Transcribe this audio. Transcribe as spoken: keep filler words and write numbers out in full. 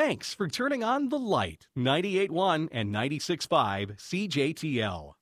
Thanks for turning on the light. ninety-eight point one and ninety-six point five C J T L.